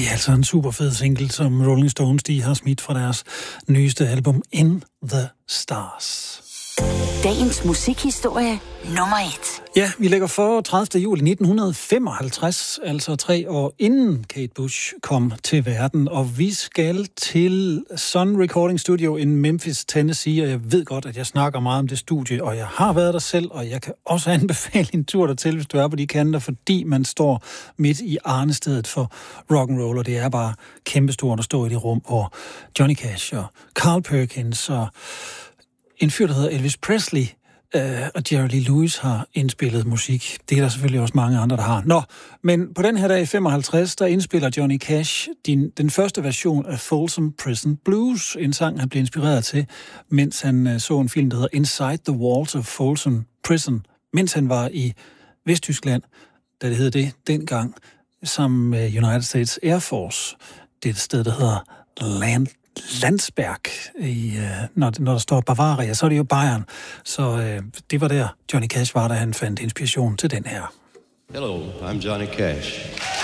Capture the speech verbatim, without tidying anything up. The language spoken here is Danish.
er altså en super fed single, som Rolling Stones de har smidt fra deres nyeste album In the Stars. Dagens musikhistorie nummer et. Ja, vi lægger for tredivte juli nitten femoghalvtreds, altså tre år inden Kate Bush kom til verden, og vi skal til Sun Recording Studio in Memphis, Tennessee, og jeg ved godt, at jeg snakker meget om det studie, og jeg har været der selv, og jeg kan også anbefale en tur dertil, hvis du er på de kanter, fordi man står midt i arnestedet for rock'n'roll, og det er bare kæmpestort at stå i det rum, hvor Johnny Cash og Carl Perkins og en fyr, der hedder Elvis Presley uh, og Jerry Lee Lewis har indspillet musik. Det er der selvfølgelig også mange andre, der har. Nå, men på den her dag i femoghalvtreds, der indspiller Johnny Cash din, den første version af Folsom Prison Blues, en sang, han blev inspireret til, mens han uh, så en film, der hedder Inside the Walls of Folsom Prison, mens han var i Vesttyskland, da det hed det dengang, sammen med United States Air Force. Det er et sted, der hedder Land Landsberg, i, øh, når, når der står Bavaria, så er det jo Bayern. Så øh, det var der, Johnny Cash var, da han fandt inspiration til den her. Hello, I'm Johnny Cash.